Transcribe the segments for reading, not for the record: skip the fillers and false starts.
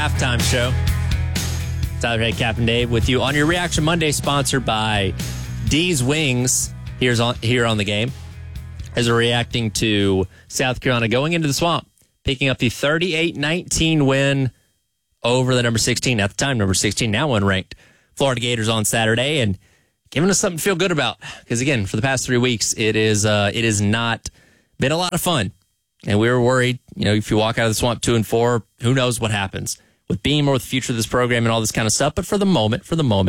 Halftime Show. Tyler Hay, Captain Dave with you on your Reaction Monday, sponsored by D's Wings here on the game. As we're reacting to South Carolina going into the Swamp, picking up the 38-19 win over the number 16, at the time number 16, now unranked Florida Gators on Saturday, and giving us something to feel good about. Because again, for the past 3 weeks, it has not been a lot of fun. And we were worried, if you walk out of the Swamp 2-4, who knows what happens with Beam or with the future of this program and all this kind of stuff. But for the moment,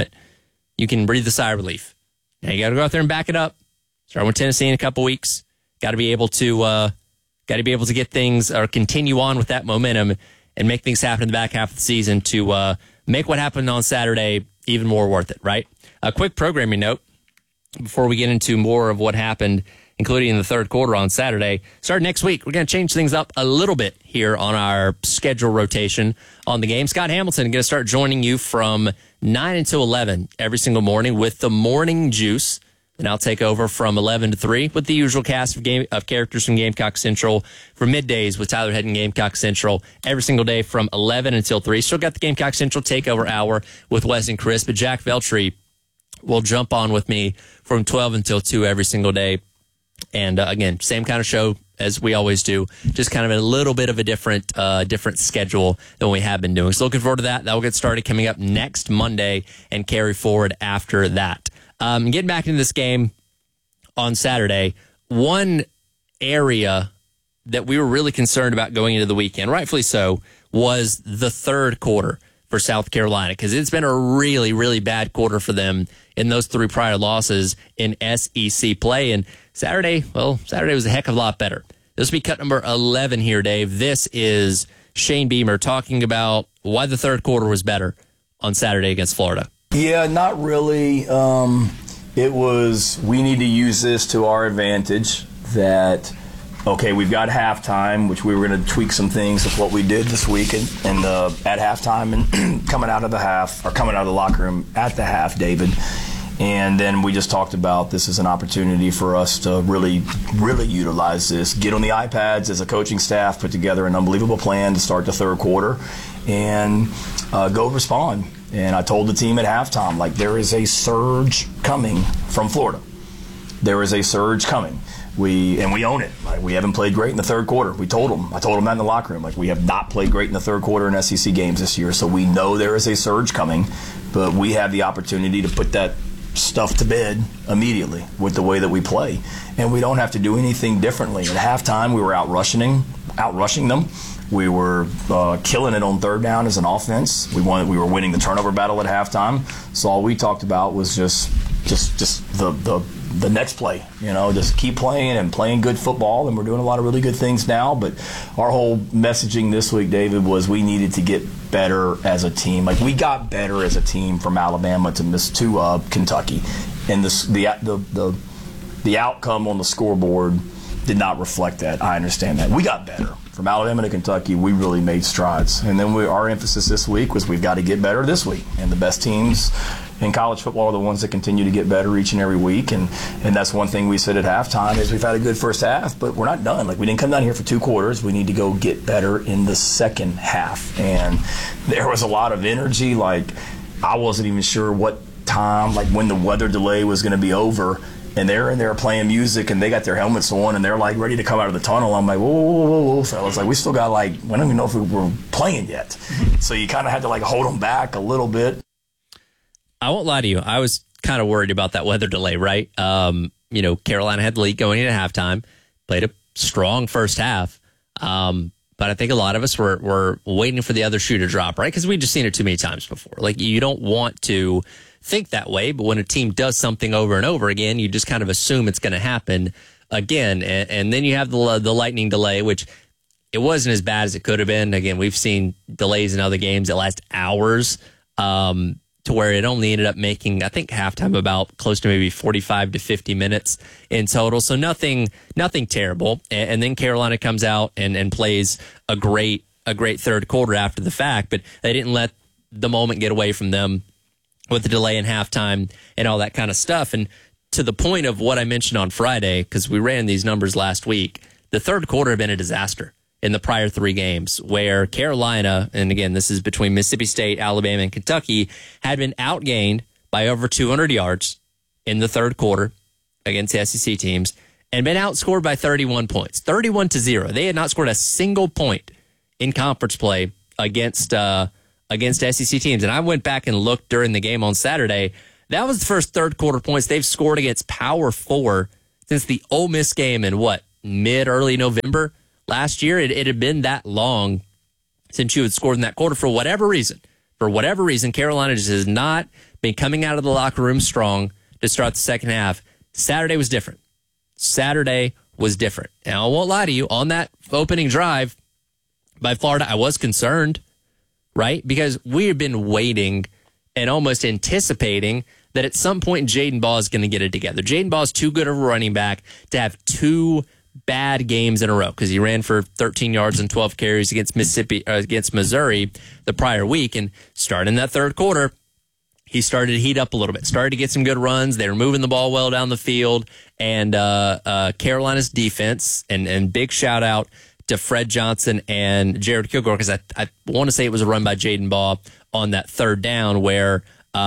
you can breathe a sigh of relief. Now you got to go out there and back it up. Start with Tennessee in a couple weeks. Got to be able to get things or continue on with that momentum and make things happen in the back half of the season to make what happened on Saturday even more worth it. Right? A quick programming note before we get into more of what happened, including in the third quarter on Saturday. Starting next week, we're going to change things up a little bit here on our schedule rotation on the game. Scott Hamilton is going to start joining you from 9 until 11 every single morning with the Morning Juice. And I'll take over from 11 to 3 with the usual cast of characters from Gamecock Central for middays with Tyler Head and Gamecock Central every single day from 11 until 3. Still got the Gamecock Central takeover hour with Wes and Chris, but Jack Veltri will jump on with me from 12 until 2 every single day. And again, same kind of show as we always do, just kind of a little bit of a different schedule than we have been doing. So looking forward to that. That will get started coming up next Monday and carry forward after that. Getting back into this game on Saturday, one area that we were really concerned about going into the weekend, rightfully so, was the third quarter for South Carolina, because it's been a really, really bad quarter for them in those 3 prior losses in SEC play. And Saturday was a heck of a lot better. This will be cut number 11 here, Dave. This is Shane Beamer talking about why the third quarter was better on Saturday against Florida. Yeah, not really. It was, we need to use this to our advantage that, okay, we've got halftime, which we were going to tweak some things with what we did this week and at halftime and coming out of the locker room at the half, David. And then we just talked about this as an opportunity for us to really, really utilize this. Get on the iPads as a coaching staff, put together an unbelievable plan to start the third quarter and go respond. And I told the team at halftime, there is a surge coming from Florida. There is a surge coming. We own it. We haven't played great in the third quarter. I told them that in the locker room. We have not played great in the third quarter in SEC games this year. So we know there is a surge coming, but we have the opportunity to put that stuff to bed immediately with the way that we play. And we don't have to do anything differently. At halftime, we were out rushing them. We were killing it on third down as an offense. We were winning the turnover battle at halftime. So all we talked about was just the next play. Just keep playing and playing good football. And we're doing a lot of really good things now. But our whole messaging this week, David, was we needed to get better as a team. We got better as a team from Alabama to Kentucky, and the outcome on the scoreboard did not reflect that. I understand that. We got better. From Alabama to Kentucky, we really made strides. And then our emphasis this week was we've got to get better this week. And the best teams in college football are the ones that continue to get better each and every week. And that's one thing we said at halftime is we've had a good first half, but we're not done. We didn't come down here for 2 quarters. We need to go get better in the second half. And there was a lot of energy. I wasn't even sure what time, when the weather delay was going to be over. And they're in there playing music, and they got their helmets on, and they're ready to come out of the tunnel. I'm whoa, fellas! We still got we don't even know if we were playing yet. So you kind of had to hold them back a little bit. I won't lie to you. I was kind of worried about that weather delay, right? Carolina had the lead going into halftime, played a strong first half, but I think a lot of us were waiting for the other shoe to drop, right? Because we'd just seen it too many times before. You don't want to think that way, but when a team does something over and over again, you just kind of assume it's going to happen again. And then you have the lightning delay, which it wasn't as bad as it could have been. Again, we've seen delays in other games that last hours, to where it only ended up making, I think, halftime about close to maybe 45 to 50 minutes in total. So nothing terrible. And then Carolina comes out and plays a great third quarter after the fact, but they didn't let the moment get away from them with the delay in halftime and all that kind of stuff. And to the point of what I mentioned on Friday, because we ran these numbers last week, the third quarter had been a disaster. in the prior 3 games, where Carolina, and again, this is between Mississippi State, Alabama, and Kentucky, had been outgained by over 200 yards in the third quarter against the SEC teams and been outscored by 31 points, 31-0. They had not scored a single point in conference play against SEC teams. And I went back and looked during the game on Saturday. That was the first third quarter points they've scored against Power 4 since the Ole Miss game in early November last year. It had been that long since you had scored in that quarter for whatever reason. For whatever reason, Carolina just has not been coming out of the locker room strong to start the second half. Saturday was different. Now, I won't lie to you. On that opening drive by Florida, I was concerned, right? Because we have been waiting and almost anticipating that at some point Jaden Ball is going to get it together. Jaden Ball is too good of a running back to have 2 bad games in a row, because he ran for 13 yards and 12 carries against Missouri the prior week. And starting that third quarter, he started to heat up a little bit, started to get some good runs. They were moving the ball well down the field. And Carolina's defense, and big shout out to Fred Johnson and Jared Kilgore, because I want to say it was a run by Jaden Ball on that third down where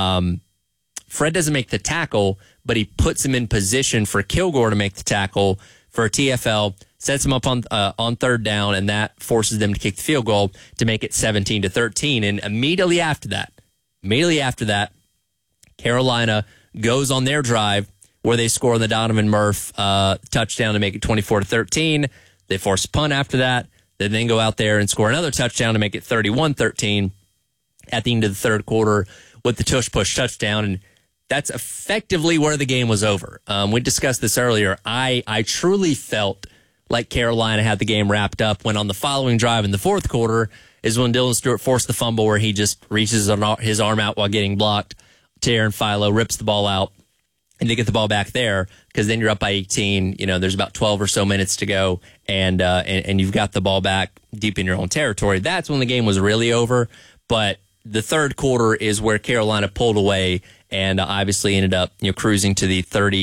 Fred doesn't make the tackle, but he puts him in position for Kilgore to make the tackle for a TFL, sets him up on third down, and that forces them to kick the field goal to make it 17-13. And immediately after that, Carolina goes on their drive where they score on the Donovan Murph touchdown to make it 24-13. They force a punt after that. They then go out there and score another touchdown to make it 31-13 at the end of the third quarter with the tush-push touchdown. And that's effectively where the game was over. We discussed this earlier. I truly felt like Carolina had the game wrapped up when on the following drive in the fourth quarter is when Dylan Stewart forced the fumble where he just reaches his arm out while getting blocked. Aaron Philo rips the ball out, and they get the ball back there because then you're up by 18. There's about 12 or so minutes to go, and you've got the ball back deep in your own territory. That's when the game was really over. But the third quarter is where Carolina pulled away and obviously ended up cruising to the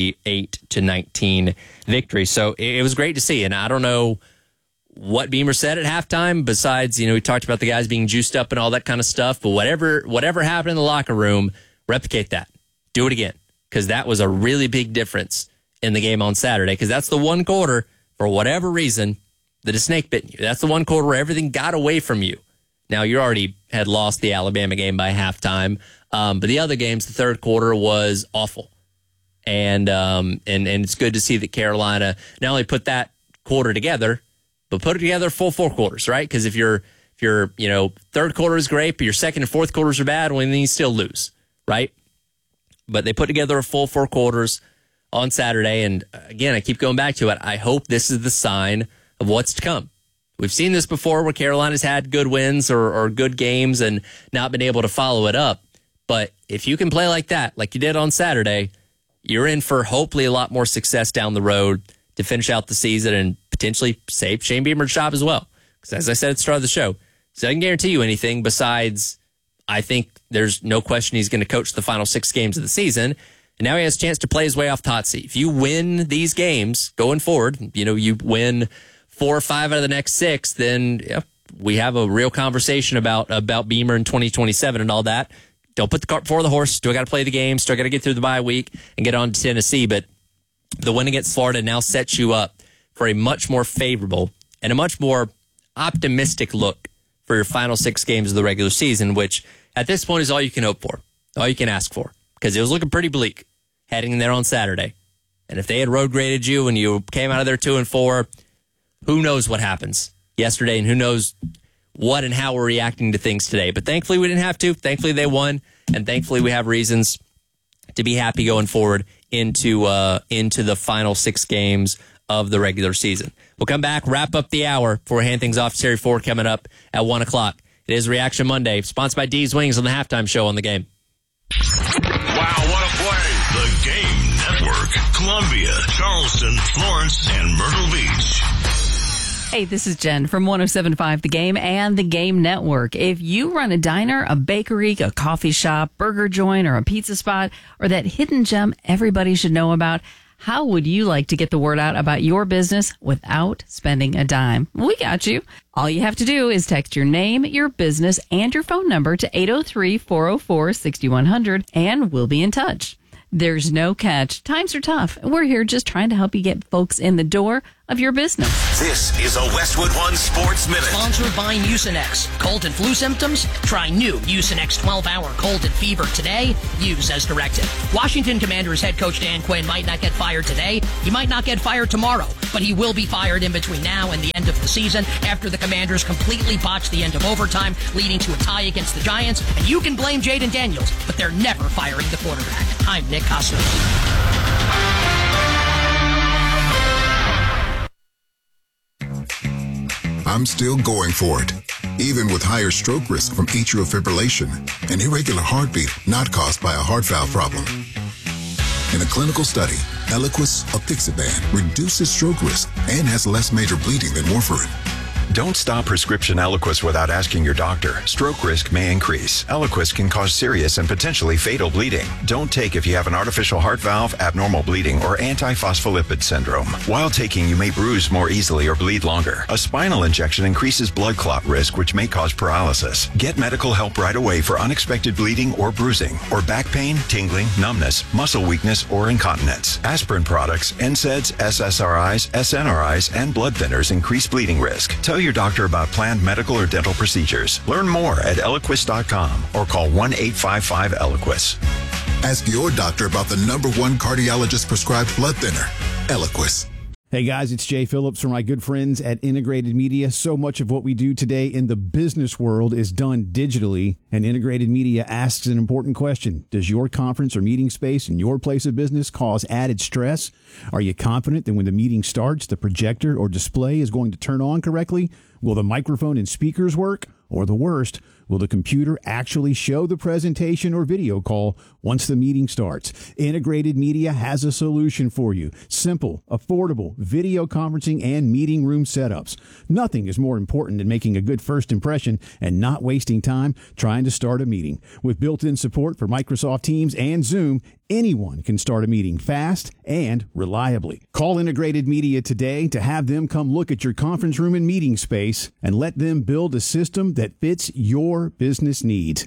38-19 victory. So it was great to see, and I don't know what Beamer said at halftime besides, we talked about the guys being juiced up and all that kind of stuff, but whatever happened in the locker room, replicate that. Do it again, because that was a really big difference in the game on Saturday, because that's the one quarter, for whatever reason, that a snake bit you. That's the one quarter where everything got away from you. Now, you already had lost the Alabama game by halftime, but the other games, the third quarter was awful. And it's good to see that Carolina not only put that quarter together, but put it together full 4 quarters, right? Because if your third quarter is great, but your second and fourth quarters are bad, well, then you still lose, right? But they put together a full 4 quarters on Saturday. And again, I keep going back to it. I hope this is the sign of what's to come. We've seen this before where Carolina's had good wins or good games and not been able to follow it up. But if you can play like that, like you did on Saturday, you're in for hopefully a lot more success down the road to finish out the season and potentially save Shane Beamer's job as well. Because as I said at the start of the show, so I can guarantee you anything besides I think there's no question he's going to coach the final 6 games of the season. And now he has a chance to play his way off the hot seat. If you win these games going forward, you win 4 or 5 out of the next 6, then we have a real conversation about Beamer in 2027 and all that. Don't put the cart before the horse. Still got to play the game. Still got to get through the bye week and get on to Tennessee. But the win against Florida now sets you up for a much more favorable and a much more optimistic look for your final 6 games of the regular season, which at this point is all you can hope for, all you can ask for, because it was looking pretty bleak heading in there on Saturday. And if they had road graded you and you came out of there 2-4, who knows what happens yesterday and who knows what and how we're reacting to things today. But thankfully we didn't have to. Thankfully they won, and thankfully we have reasons to be happy going forward into the final 6 games of the regular season. We'll come back, wrap up the hour before we hand things off to Terry Ford coming up at 1 o'clock. It is Reaction Monday, sponsored by D's Wings on the halftime show on the game. Wow, what a play! The Game Network, Columbia, Charleston, Florence, and Myrtle Beach. Hey, this is Jen from 107.5 The Game and The Game Network. If you run a diner, a bakery, a coffee shop, burger joint, or a pizza spot, or that hidden gem everybody should know about, How would you like to get the word out about your business without spending a dime? We got you. All you have to do is text your name, your business, and your phone number to 803-404-6100, and we'll be in touch. There's no catch. Times are tough. We're here just trying to help you get folks in the door of your business. This is a Westwood One Sports Minute. Sponsored by Mucinex. Cold and flu symptoms? Try new Mucinex 12-hour cold and fever today. Use as directed. Washington Commanders head coach Dan Quinn might not get fired today. He might not get fired tomorrow, but he will be fired in between now and the end of the season after the Commanders completely botched the end of overtime, leading to a tie against the Giants. And you can blame Jaden Daniels, but they're never firing the quarterback. I'm Nick Costos. I'm still going for it, even with higher stroke risk from atrial fibrillation, an irregular heartbeat not caused by a heart valve problem. In a clinical study, Eliquis apixaban reduces stroke risk and has less major bleeding than warfarin. Don't stop prescription Eliquis without asking your doctor. Stroke risk may increase. Eliquis can cause serious and potentially fatal bleeding. Don't take if you have an artificial heart valve, abnormal bleeding, or antiphospholipid syndrome. While taking, you may bruise more easily or bleed longer. A spinal injection increases blood clot risk, which may cause paralysis. Get medical help right away for unexpected bleeding or bruising, or back pain, tingling, numbness, muscle weakness, or incontinence. Aspirin products, NSAIDs, SSRIs, SNRIs, and blood thinners increase bleeding risk. Tell your doctor about planned medical or dental procedures. Learn more at Eliquis.com or call 1-855-ELIQUIS. Ask your doctor about the #1 cardiologist prescribed blood thinner, Eliquis. Hey guys, it's Jay Phillips from my good friends at Integrated Media. So much of what we do today in the business world is done digitally, and Integrated Media asks an important question. Does your conference or meeting space in your place of business cause added stress? Are you confident that when the meeting starts, the projector or display is going to turn on correctly? Will the microphone and speakers work? Or the worst, will the computer actually show the presentation or video call once the meeting starts? Integrated Media has a solution for you. Simple, affordable video conferencing and meeting room setups. Nothing is more important than making a good first impression and not wasting time trying to start a meeting. With built-in support for Microsoft Teams and Zoom, anyone can start a meeting fast and reliably. Call Integrated Media today to have them come look at your conference room and meeting space and let them build a system that fits your business needs.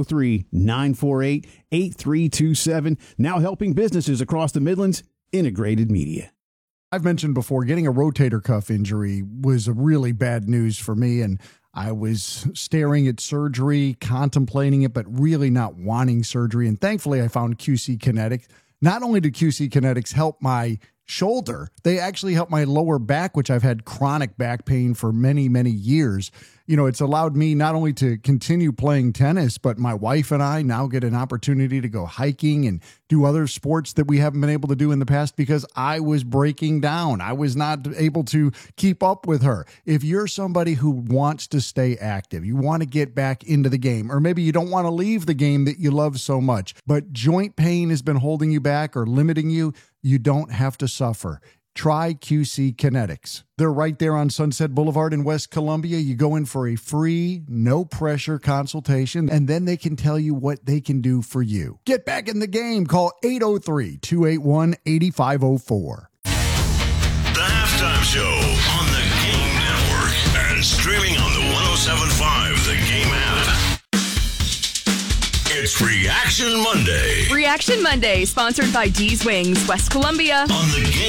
803-948-8327. Now helping businesses across the Midlands. Integrated Media. I've mentioned before, getting a rotator cuff injury was really bad news for me, and I was staring at surgery, contemplating it, but really not wanting surgery. And thankfully, I found QC Kinetics. Not only did QC Kinetics help my shoulder, they actually helped my lower back, which I've had chronic back pain for many, many years. You know, it's allowed me not only to continue playing tennis, but my wife and I now get an opportunity to go hiking and do other sports that we haven't been able to do in the past because I was breaking down. I was not able to keep up with her. If you're somebody who wants to stay active, you want to get back into the game, or maybe you don't want to leave the game that you love so much, but joint pain has been holding you back or limiting you, you don't have to suffer. Try QC Kinetics. They're right there on Sunset Boulevard in West Columbia. You go in for a free, no-pressure consultation, and then they can tell you what they can do for you. Get back in the game. Call 803-281-8504. The Halftime Show on the Game Network and streaming on the 107.5 The Game app. It's Reaction Monday Reaction Monday, sponsored by D's Wings, West Columbia. on the Game.